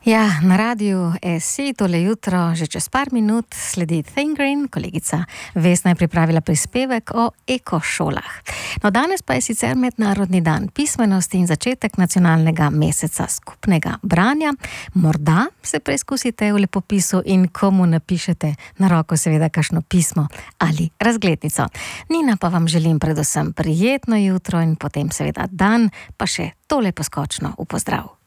Ja, na radiju SI tole jutro, že čez par minut, sledi Think Green. Kolegica Vesna je pripravila prispevek o ekošolah. No, danes pa je sicer mednarodni dan pismenosti in začetek nacionalnega meseca skupnega branja. Morda se preizkusite v lepopisu in komu napišete na roko seveda kakšno pismo ali razglednico. Nina pa vam želim predvsem prijetno jutro in potem seveda dan, pa še tole poskočno v pozdrav.